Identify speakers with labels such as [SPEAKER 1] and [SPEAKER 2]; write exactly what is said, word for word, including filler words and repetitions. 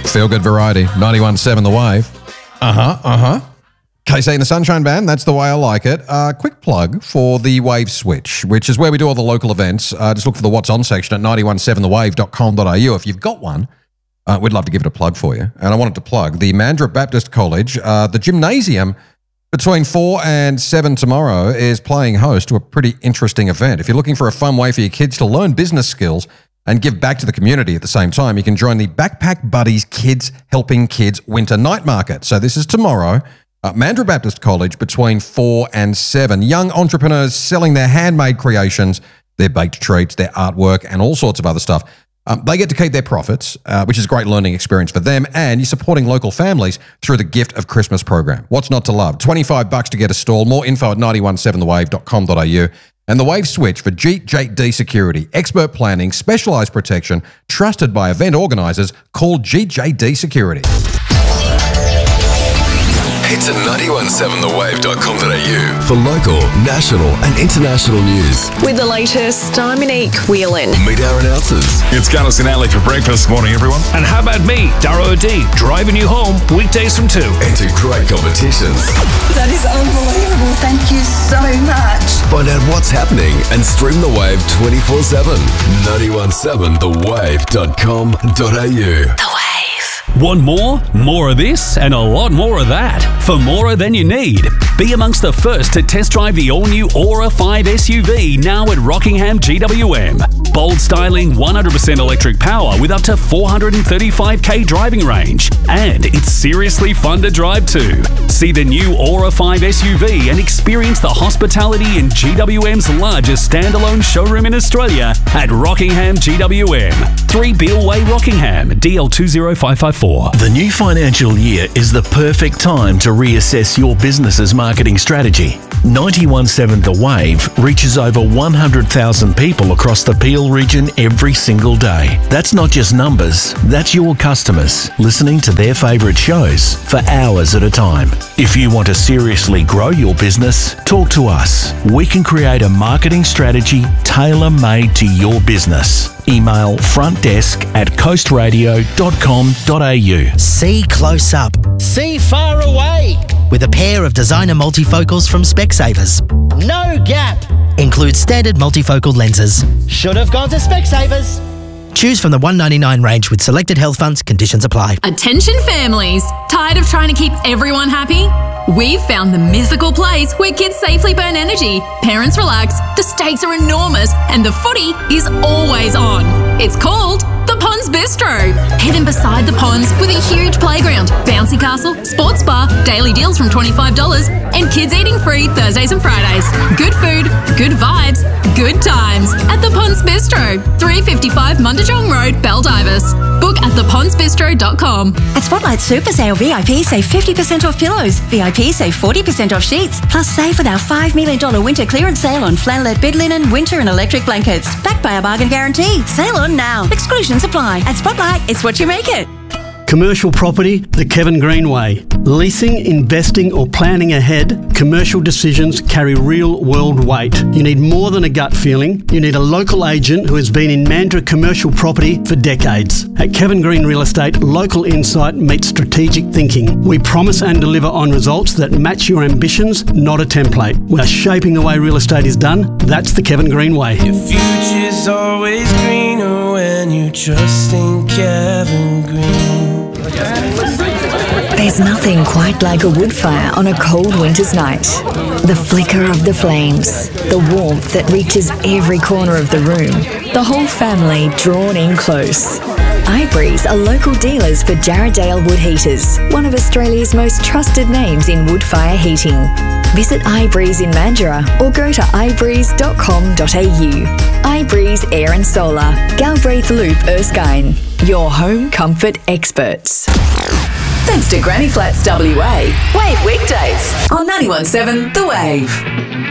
[SPEAKER 1] Feel good variety. ninety-one point seven The Wave. Uh-huh, uh-huh. K C and the Sunshine Band, that's the way I like it. Uh, quick plug for the Wave Switch, which is where we do all the local events. Uh, just look for the What's On section at ninety-one point seven the wave dot com dot a u. If you've got one, uh, we'd love to give it a plug for you. And I wanted to plug the Mandurah Baptist College. Uh, the gymnasium between four and seven tomorrow is playing host to a pretty interesting event. If you're looking for a fun way for your kids to learn business skills and give back to the community at the same time, you can join the Backpack Buddies Kids Helping Kids Winter Night Market. So this is tomorrow. Uh, Mandurah Baptist College between four and seven. Young entrepreneurs selling their handmade creations, their baked treats, their artwork, and all sorts of other stuff. Um, they get to keep their profits, uh, which is a great learning experience for them, and you're supporting local families through the Gift of Christmas program. What's not to love? twenty-five bucks to get a stall. More info at ninety-one point seven the wave dot com dot a u. And the Wave Switch for G J D Security. Expert planning, specialised protection, trusted by event organisers. Call G J D Security.
[SPEAKER 2] Head to ninety-one point seven the wave dot com dot a u for local, national and international news.
[SPEAKER 3] With the latest, I'm Monique Whelan.
[SPEAKER 2] Meet our announcers.
[SPEAKER 4] It's Carlos and Ali for breakfast. Morning, everyone.
[SPEAKER 5] And how about me, Dara O'D, driving you home weekdays from two.
[SPEAKER 2] Enter great competitions.
[SPEAKER 6] That is unbelievable. Thank you so much.
[SPEAKER 2] Find out what's happening and stream the Wave twenty-four seven. ninety-one point seven the wave dot com dot a u.
[SPEAKER 3] The Wave.
[SPEAKER 5] Want more? More of this and a lot more of that. For more than you need. Be amongst the first to test drive the all-new Aura five S U V now at Rockingham G W M. Bold styling, one hundred percent electric power with up to four hundred thirty-five k driving range. And it's seriously fun to drive too. See the new Aura five S U V and experience the hospitality in G W M's largest standalone showroom in Australia at Rockingham G W M. three Beale Way, Rockingham, D L two zero five five four.
[SPEAKER 7] The new financial year is the perfect time to reassess your business's marketing strategy. ninety-one point seven The Wave reaches over one hundred thousand people across the Peel region every single day. That's not just numbers, that's your customers listening to their favourite shows for hours at a time. If you want to seriously grow your business, talk to us. We can create a marketing strategy tailor-made to your business. Email frontdesk at coast radio dot com dot a u.
[SPEAKER 8] See close up.
[SPEAKER 9] See far away.
[SPEAKER 8] With a pair of designer multifocals from Specsavers.
[SPEAKER 9] No gap.
[SPEAKER 8] Includes standard multifocal lenses.
[SPEAKER 9] Should have gone to Specsavers.
[SPEAKER 8] Choose from the one ninety-nine range with selected health funds. Conditions apply.
[SPEAKER 10] Attention families. Tired of trying to keep everyone happy? We've found the mythical place where kids safely burn energy, parents relax, the stakes are enormous, and the footy is always on. It's called the Ponds Bistro. Hidden beside the ponds with a huge playground, bouncy castle, sports bar, daily deals from twenty-five dollars, and kids eating free Thursdays and Fridays. Good food, good vibes, good times at the Ponds Bistro, three fifty-five Mundajong Road, Baldivis. Book at the ponds bistro dot com.
[SPEAKER 11] At Spotlight Super Sale, V I P save fifty percent off pillows. V I P save forty percent off sheets. Plus save with our five million dollars winter clearance sale on flannelette bed linen, winter and electric blankets. Backed by our bargain guarantee. Sale on now. Exclusions apply. At Spotlight, it's what you make it.
[SPEAKER 12] Commercial property, the Kevin Green way. Leasing, investing or planning ahead, commercial decisions carry real world weight. You need more than a gut feeling. You need a local agent who has been in Mandurah commercial property for decades. At Kevin Green Real Estate, local insight meets strategic thinking. We promise and deliver on results that match your ambitions, not a template. We're shaping the way real estate is done. That's the Kevin Green way.
[SPEAKER 13] Your future's always greener when you trust in Kevin Green.
[SPEAKER 14] There's nothing quite like a wood fire on a cold winter's night. The flicker of the flames, the warmth that reaches every corner of the room, the whole family drawn in close. iBreeze are local dealers for Jarrahdale Wood Heaters, one of Australia's most trusted names in wood fire heating. Visit iBreeze in Mandurah or go to i breeze dot com dot a u. iBreeze Air and Solar, Galbraith Loop Erskine, your home comfort experts.
[SPEAKER 3] Thanks to Granny Flats W A. Wave weekdays on ninety-one point seven The Wave.